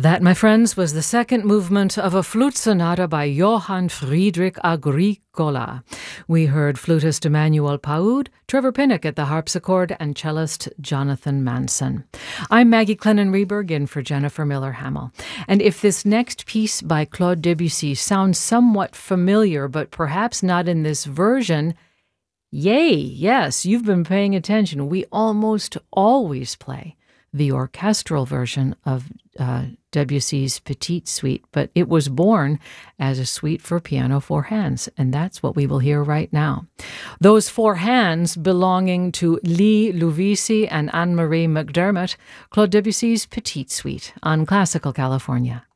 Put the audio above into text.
That, my friends, was the second movement of a flute sonata by Johann Friedrich Agricola. We heard flutist Emmanuel Paoud, Trevor Pinnock at the harpsichord, and cellist Jonathan Manson. I'm Maggie Clennon-Reberg, in for Jennifer Miller-Hamel. And if this next piece by Claude Debussy sounds somewhat familiar, but perhaps not in this version, yay, yes, you've been paying attention. We almost always play the orchestral version of Debussy's Petite Suite, but it was born as a suite for piano four hands, and that's what we will hear right now. Those four hands belonging to Lee Louvisi and Anne-Marie McDermott, Claude Debussy's Petite Suite on Classical California.